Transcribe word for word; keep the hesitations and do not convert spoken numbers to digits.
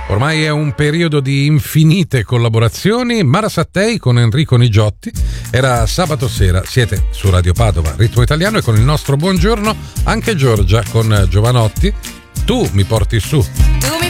Ormai è un periodo di infinite collaborazioni. Mara Sattei con Enrico Nigiotti. Era sabato sera, siete su Radio Padova, Ritmo Italiano, e con il nostro buongiorno anche Giorgia con Giovanotti. Tu mi porti su.